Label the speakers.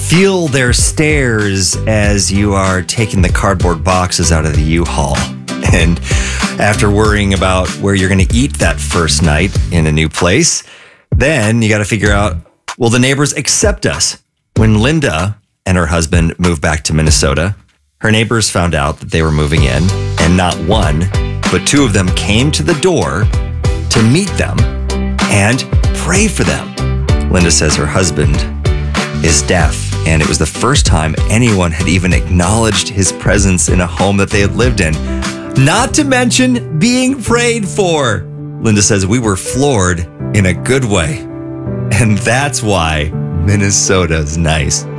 Speaker 1: feel their stares as you are taking the cardboard boxes out of the U-Haul. And after worrying about where you're going to eat that first night in a new place, then you got to figure out, will the neighbors accept us? When Linda and her husband moved back to Minnesota, her neighbors found out that they were moving in, and not one, but two of them came to the door to meet them and pray for them. Linda says her husband is deaf, and it was the first time anyone had even acknowledged his presence in a home that they had lived in. Not to mention being prayed for. Linda says we were floored in a good way. And that's why Minnesota's nice.